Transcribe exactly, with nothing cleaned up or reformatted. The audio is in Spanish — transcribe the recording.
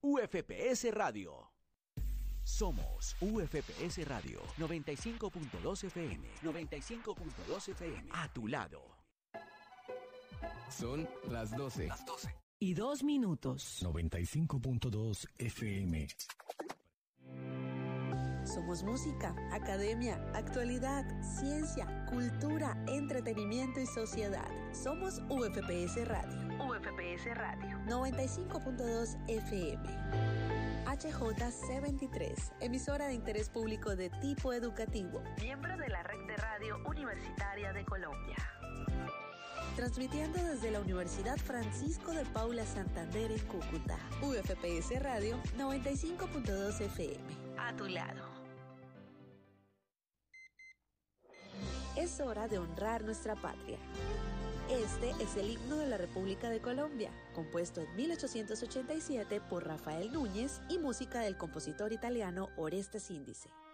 U F P S Radio. Somos U F P S Radio noventa y cinco punto dos F M. noventa y cinco punto dos F M. A tu lado. Son las doce. Las doce. Y dos minutos. noventa y cinco punto dos F M. Somos música, academia, actualidad, ciencia, cultura, entretenimiento y sociedad. Somos U F P S Radio. U F P S Radio. noventa y cinco punto dos F M. H J C veintitrés, emisora de interés público de tipo educativo. Miembro de la Red de Radio Universitaria de Colombia. Transmitiendo desde la Universidad Francisco de Paula Santander en Cúcuta. U F P S Radio noventa y cinco punto dos F M. A tu lado. Es hora de honrar nuestra patria. Este es el himno de la República de Colombia, compuesto en mil ochocientos ochenta y siete por Rafael Núñez y música del compositor italiano Oreste Síndice.